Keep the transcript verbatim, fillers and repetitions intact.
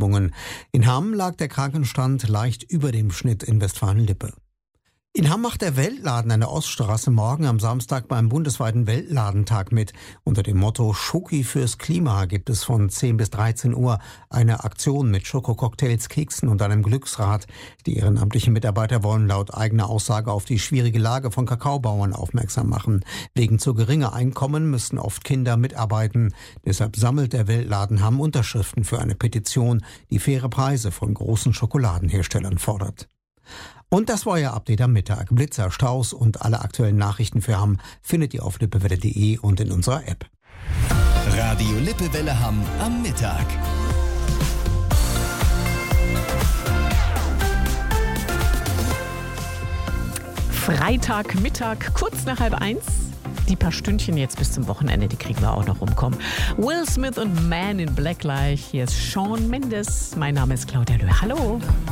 Abtreibungen. In Hamm lag der Krankenstand leicht über dem Schnitt in Westfalen-Lippe. In Hamm macht der Weltladen an der Oststraße morgen am Samstag beim bundesweiten Weltladentag mit. Unter dem Motto Schoki fürs Klima gibt es von zehn bis dreizehn Uhr eine Aktion mit Schokococktails, Keksen und einem Glücksrad. Die ehrenamtlichen Mitarbeiter wollen laut eigener Aussage auf die schwierige Lage von Kakaobauern aufmerksam machen. Wegen zu geringer Einkommen müssen oft Kinder mitarbeiten. Deshalb sammelt der Weltladen Hamm Unterschriften für eine Petition, die faire Preise von großen Schokoladenherstellern fordert. Und das war Ihr Update am Mittag. Blitzer, Staus und alle aktuellen Nachrichten für Hamm findet ihr auf lippewelle punkt de und in unserer App. Radio Lippewelle Hamm am Mittag. Freitagmittag, kurz nach halb eins. Die paar Stündchen jetzt bis zum Wochenende, die kriegen wir auch noch rumkommen. Will Smith und Man in Black gleich. Hier ist Shawn Mendes. Mein Name ist Claudia Löhr. Hallo.